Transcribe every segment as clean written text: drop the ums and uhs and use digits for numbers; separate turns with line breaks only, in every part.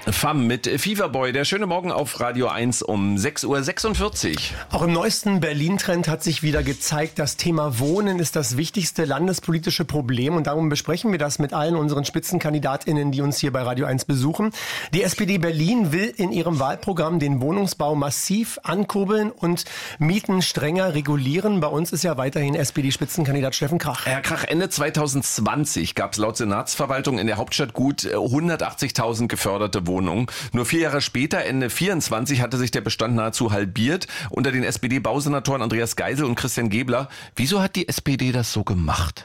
FAM mit Feverboy, der schöne Morgen auf Radio 1 um 6.46 Uhr.
Auch im neuesten Berlin-Trend hat sich wieder gezeigt, das Thema Wohnen ist das wichtigste landespolitische Problem. Und darum besprechen wir das mit allen unseren SpitzenkandidatInnen, die uns hier bei Radio 1 besuchen. Die SPD Berlin will in ihrem Wahlprogramm den Wohnungsbau massiv ankurbeln und Mieten strenger regulieren. Bei uns ist ja weiterhin SPD-Spitzenkandidat Steffen Krach.
Herr Krach, Ende 2020 gab es laut Senatsverwaltung in der Hauptstadt gut 180.000 geförderte Wohnungen. Nur 4 Jahre später, Ende 24, hatte sich der Bestand nahezu halbiert. Unter den SPD-Bausenatoren Andreas Geisel und Christian Gebler. Wieso hat die SPD das so gemacht?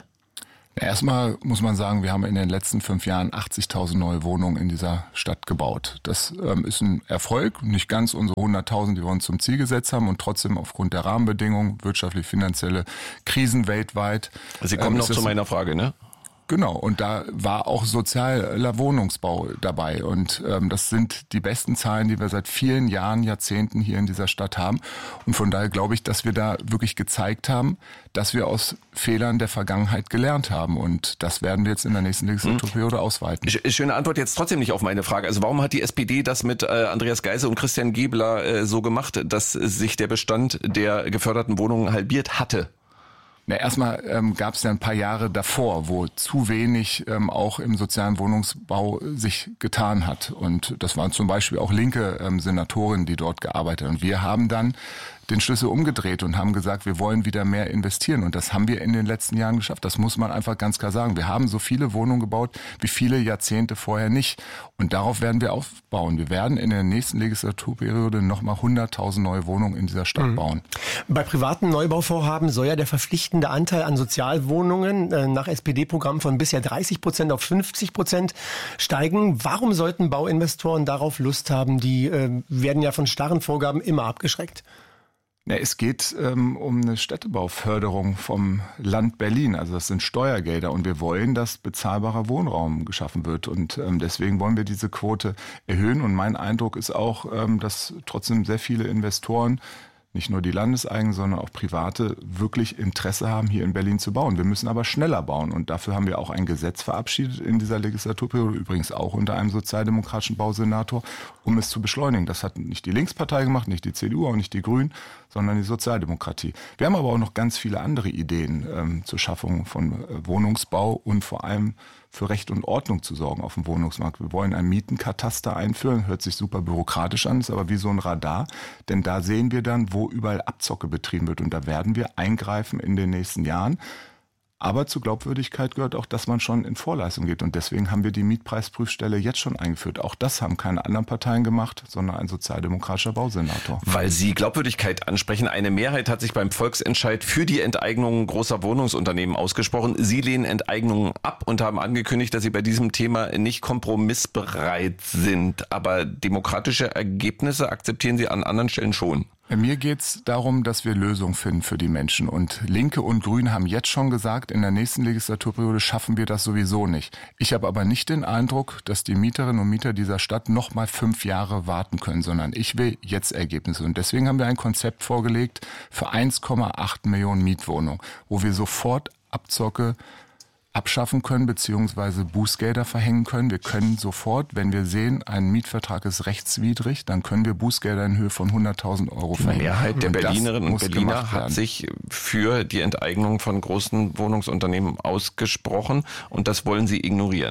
Erstmal muss man sagen, wir haben in den letzten 5 Jahren 80.000 neue Wohnungen in dieser Stadt gebaut. Das ist ein Erfolg, nicht ganz unsere 100.000, die wir uns zum Ziel gesetzt haben und trotzdem aufgrund der Rahmenbedingungen, wirtschaftlich-finanzielle Krisen weltweit.
Sie kommen noch zu meiner Frage, ne?
Genau, und da war auch sozialer Wohnungsbau dabei und das sind die besten Zahlen, die wir seit vielen Jahren, Jahrzehnten hier in dieser Stadt haben und von daher glaube ich, dass wir da wirklich gezeigt haben, dass wir aus Fehlern der Vergangenheit gelernt haben und das werden wir jetzt in der nächsten Legislaturperiode ausweiten.
Schöne Antwort jetzt trotzdem nicht auf meine Frage. Also warum hat die SPD das mit Andreas Geisel und Christian Gebler so gemacht, dass sich der Bestand der geförderten Wohnungen halbiert hatte?
Na, erstmal gab es ja ein paar Jahre davor, wo zu wenig auch im sozialen Wohnungsbau sich getan hat. Und das waren zum Beispiel auch linke Senatorinnen, die dort gearbeitet haben. Und wir haben dann den Schlüssel umgedreht und haben gesagt, wir wollen wieder mehr investieren. Und das haben wir in den letzten Jahren geschafft. Das muss man einfach ganz klar sagen. Wir haben so viele Wohnungen gebaut wie viele Jahrzehnte vorher nicht. Und darauf werden wir aufbauen. Wir werden in der nächsten Legislaturperiode nochmal 100.000 neue Wohnungen in dieser Stadt bauen.
Bei privaten Neubauvorhaben soll ja der verpflichtende Anteil an Sozialwohnungen nach SPD-Programm von bisher 30% auf 50% steigen. Warum sollten Bauinvestoren darauf Lust haben? Die werden ja von starren Vorgaben immer abgeschreckt.
Ja, es geht um eine Städtebauförderung vom Land Berlin. Also das sind Steuergelder und wir wollen, dass bezahlbarer Wohnraum geschaffen wird. Und deswegen wollen wir diese Quote erhöhen. Und mein Eindruck ist auch, dass trotzdem sehr viele Investoren, nicht nur die Landeseigenen, sondern auch Private, wirklich Interesse haben, hier in Berlin zu bauen. Wir müssen aber schneller bauen und dafür haben wir auch ein Gesetz verabschiedet in dieser Legislaturperiode, übrigens auch unter einem sozialdemokratischen Bausenator, um es zu beschleunigen. Das hat nicht die Linkspartei gemacht, nicht die CDU, auch nicht die Grünen, sondern die Sozialdemokratie. Wir haben aber auch noch ganz viele andere Ideen zur Schaffung von Wohnungsbau und vor allem für Recht und Ordnung zu sorgen auf dem Wohnungsmarkt. Wir wollen ein Mietenkataster einführen, hört sich super bürokratisch an, ist aber wie so ein Radar, denn da sehen wir dann, wo überall Abzocke betrieben wird und da werden wir eingreifen in den nächsten Jahren. Aber zur Glaubwürdigkeit gehört auch, dass man schon in Vorleistung geht. Und deswegen haben wir die Mietpreisprüfstelle jetzt schon eingeführt. Auch das haben keine anderen Parteien gemacht, sondern ein sozialdemokratischer Bausenator.
Weil Sie Glaubwürdigkeit ansprechen. Eine Mehrheit hat sich beim Volksentscheid für die Enteignung großer Wohnungsunternehmen ausgesprochen. Sie lehnen Enteignungen ab und haben angekündigt, dass Sie bei diesem Thema nicht kompromissbereit sind. Aber demokratische Ergebnisse akzeptieren Sie an anderen Stellen schon.
Mir geht's darum, dass wir Lösungen finden für die Menschen. Und Linke und Grüne haben jetzt schon gesagt, in der nächsten Legislaturperiode schaffen wir das sowieso nicht. Ich habe aber nicht den Eindruck, dass die Mieterinnen und Mieter dieser Stadt noch mal 5 Jahre warten können, sondern ich will jetzt Ergebnisse. Und deswegen haben wir ein Konzept vorgelegt für 1,8 Millionen Mietwohnungen, wo wir sofort Abzocke abschaffen können bzw. Bußgelder verhängen können. Wir können sofort, wenn wir sehen, ein Mietvertrag ist rechtswidrig, dann können wir Bußgelder in Höhe von 100.000 € verhängen.
Die Mehrheit der Berlinerinnen und Berliner hat sich für die Enteignung von großen Wohnungsunternehmen ausgesprochen und das wollen Sie ignorieren.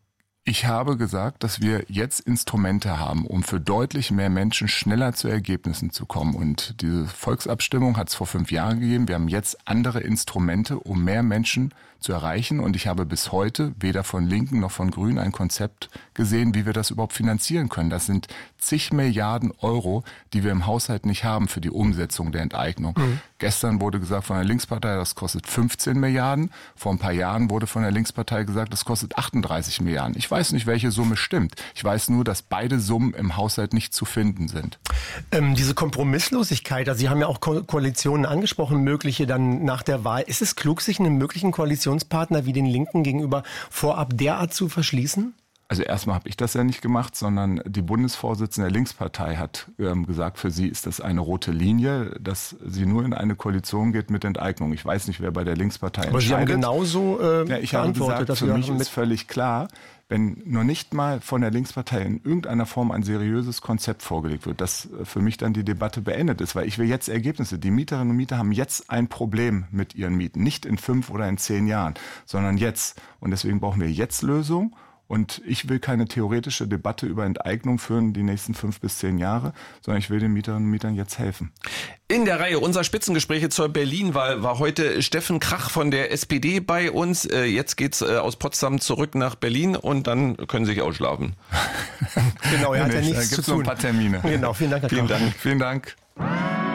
Ich habe gesagt, dass wir jetzt Instrumente haben, um für deutlich mehr Menschen schneller zu Ergebnissen zu kommen. Und diese Volksabstimmung hat es vor 5 Jahren gegeben. Wir haben jetzt andere Instrumente, um mehr Menschen zu erreichen. Und ich habe bis heute weder von Linken noch von Grünen ein Konzept gesehen, wie wir das überhaupt finanzieren können. Das sind zig Milliarden Euro, die wir im Haushalt nicht haben für die Umsetzung der Enteignung. Gestern wurde gesagt von der Linkspartei, das kostet 15 Milliarden. Vor ein paar Jahren wurde von der Linkspartei gesagt, das kostet 38 Milliarden. Ich weiß nicht, welche Summe stimmt. Ich weiß nur, dass beide Summen im Haushalt nicht zu finden sind.
Diese Kompromisslosigkeit, also Sie haben ja auch Koalitionen angesprochen, mögliche dann nach der Wahl. Ist es klug, sich einem möglichen Koalitionspartner wie den Linken gegenüber vorab derart zu verschließen?
Also erstmal habe ich das ja nicht gemacht, sondern die Bundesvorsitzende der Linkspartei hat gesagt, für sie ist das eine rote Linie, dass sie nur in eine Koalition geht mit Enteignung. Ich weiß nicht, wer bei der Linkspartei entscheidet.
Aber Sie haben genauso
ich habe gesagt,
dass
für mich ist völlig klar, wenn noch nicht mal von der Linkspartei in irgendeiner Form ein seriöses Konzept vorgelegt wird, dass für mich dann die Debatte beendet ist, weil ich will jetzt Ergebnisse. Die Mieterinnen und Mieter haben jetzt ein Problem mit ihren Mieten, nicht in 5 oder in 10 Jahren, sondern jetzt. Und deswegen brauchen wir jetzt Lösungen. Und ich will keine theoretische Debatte über Enteignung führen die nächsten 5 bis 10 Jahre, sondern ich will den Mieterinnen und Mietern jetzt helfen.
In der Reihe unserer Spitzengespräche zur Berlin-Wahl war heute Steffen Krach von der SPD bei uns. Jetzt geht's aus Potsdam zurück nach Berlin und dann können Sie sich ausschlafen.
Genau, er hat ja nichts zu tun.
Noch ein paar Termine.
Genau, vielen Dank.
Vielen Dank.